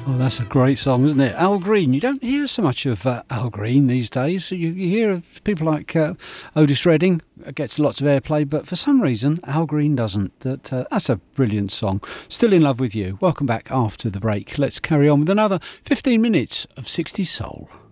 Oh, that's a great song, isn't it? Al Green. You don't hear so much of Al Green these days. You hear of people like Otis Redding, gets lots of airplay, but for some reason, Al Green doesn't. That's a brilliant song. Still in Love with You. Welcome back after the break. Let's carry on with another 15 minutes of 60s Soul.